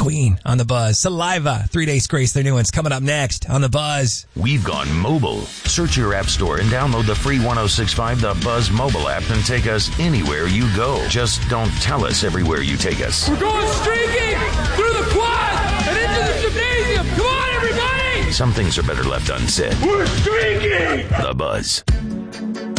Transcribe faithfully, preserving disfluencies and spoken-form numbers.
Queen on The Buzz. Saliva, Three Days Grace, their new one's coming up next on The Buzz. We've gone mobile. Search your app store and download the free one oh six point five The Buzz mobile app and take us anywhere you go. Just don't tell us everywhere you take us. We're going streaking through the quad and into the gymnasium. Come on, everybody! Some things are better left unsaid. We're streaking! The Buzz.